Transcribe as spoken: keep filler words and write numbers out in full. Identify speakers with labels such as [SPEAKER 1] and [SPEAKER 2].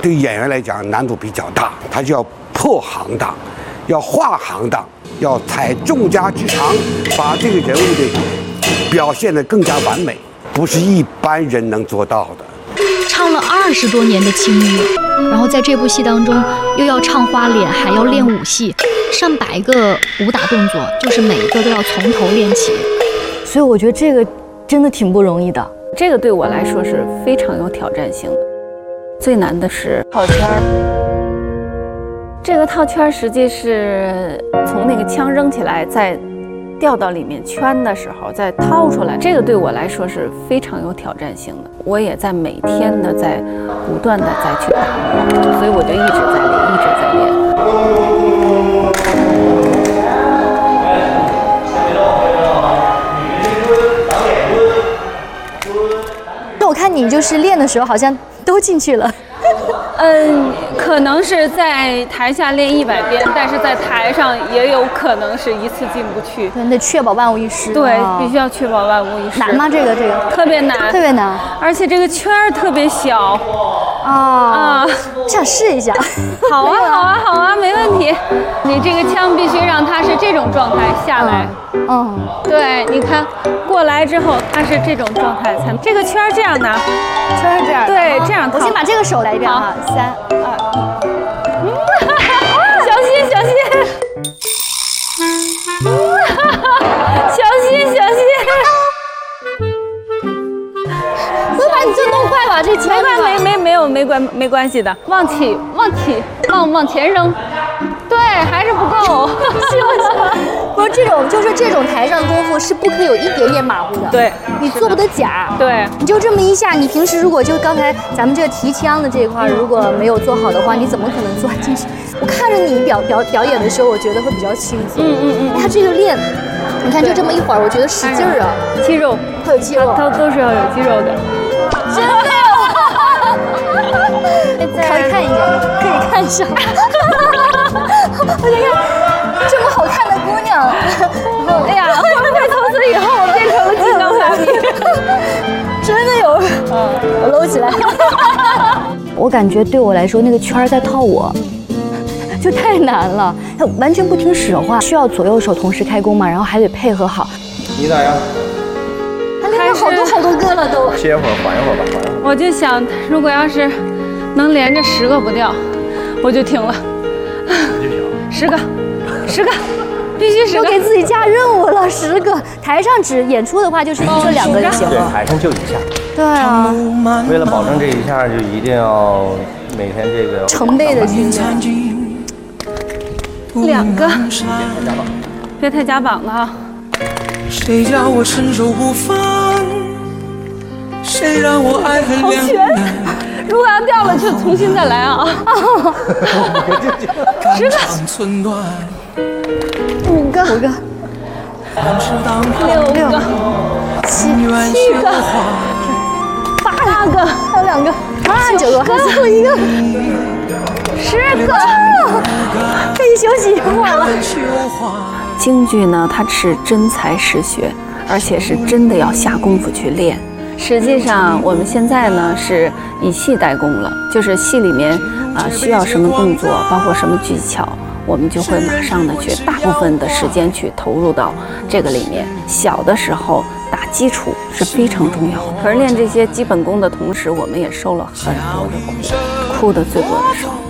[SPEAKER 1] 对演员来讲难度比较大，他就要破行当，要跨行当，要采众家之长，把这个人物的表现得更加完美，不是一般人能做到的。
[SPEAKER 2] 唱了二十多年的青衣，然后在这部戏当中又要唱花脸，还要练武戏，上百个武打动作，就是每一个都要从头练起。
[SPEAKER 3] 所以我觉得这个真的挺不容易的。
[SPEAKER 4] 这个对我来说是非常有挑战性的。最难的是套圈儿。这个套圈实际是从那个枪扔起来，再掉到里面圈的时候再掏出来，这个对我来说是非常有挑战性的。我也在每天的在不断的再去打磨，所以我就一直在练，一直在练。
[SPEAKER 3] 我看你就是练的时候好像都进去了。
[SPEAKER 4] 嗯，可能是在台下练一百遍，但是在台上也有可能是一次进不去。
[SPEAKER 3] 对，你得确保万无一失。
[SPEAKER 4] 对，哦、必须要确保万无一失。
[SPEAKER 3] 难吗？这个这个
[SPEAKER 4] 特别难，
[SPEAKER 3] 特别难，
[SPEAKER 4] 而且这个圈儿特别小。
[SPEAKER 3] 啊啊！想试一下。
[SPEAKER 4] 好啊，好啊，好啊，没问题。你这个枪必须让它是这种状态下来。
[SPEAKER 3] 嗯。嗯
[SPEAKER 4] 对，你看过来之后，它是这种状态才。这个圈儿这样拿，
[SPEAKER 3] 圈是这样。
[SPEAKER 4] 对，这样。
[SPEAKER 3] 我先把这个手来一遍啊，三二一。
[SPEAKER 4] 小心，小心。小心，小心。
[SPEAKER 3] 我把你这弄坏吧，这
[SPEAKER 4] 没关没没没有没关没关系的，往起往起往往前扔，对，还是不够。
[SPEAKER 3] 是吗？不是这种，就是这种台上功夫是不可以有一点点马虎的。
[SPEAKER 4] 对，
[SPEAKER 3] 你做不得假。
[SPEAKER 4] 对，
[SPEAKER 3] 你就这么一下，你平时如果就刚才咱们这个提枪的这一块如果没有做好的话，你怎么可能钻进去？我看着你表表表演的时候，我觉得会比较轻松。
[SPEAKER 4] 嗯嗯嗯。
[SPEAKER 3] 他这个练，你看就这么一会儿，我觉得使劲儿啊，
[SPEAKER 4] 肌肉，
[SPEAKER 3] 它有肌肉，
[SPEAKER 4] 它都是要有肌肉的。
[SPEAKER 3] 真的呀！可以看一下，可以看一下。我你看这么好看的姑娘，
[SPEAKER 4] 哎呀，会不会从此以后我变成了金刚芭比？
[SPEAKER 3] 真的有，嗯，我搂起来。我感觉对我来说，那个圈在套我，就太难了。它完全不听使唤，需要左右手同时开弓嘛，然后还得配合好。
[SPEAKER 5] 你咋样？
[SPEAKER 3] 他练了好多好多个了都。
[SPEAKER 5] 歇会儿，缓一会儿吧，缓一会儿。
[SPEAKER 4] 我就想，如果要是能连着十个不掉，我就停了。十个，十个，必须十个。
[SPEAKER 3] 我给自己加任务了，十个。台上只演出的话，就是这两个就行了。
[SPEAKER 5] 对，台上就一下。
[SPEAKER 3] 对啊。
[SPEAKER 5] 为了保证这一下，就一定要每天这个
[SPEAKER 3] 成倍的训练。
[SPEAKER 4] 两个，别太夹膀子哈。
[SPEAKER 6] 谁叫我身手不凡？谁让我爱恨两难？
[SPEAKER 4] 如果要掉了，就重新再来啊！十个，
[SPEAKER 3] 五个，五个，
[SPEAKER 4] 六个，
[SPEAKER 3] 七七个，八个，还有两个，啊，九个，还最后一个，十个，可以休息一会儿了。
[SPEAKER 4] 京剧呢，它是真才实学，而且是真的要下功夫去练。实际上，我们现在呢是以戏代功了，就是戏里面啊、呃、需要什么动作，包括什么技巧，我们就会马上的去，大部分的时间去投入到这个里面。小的时候打基础是非常重要的，可是练这些基本功的同时，我们也受了很多的苦，哭的最多的时候。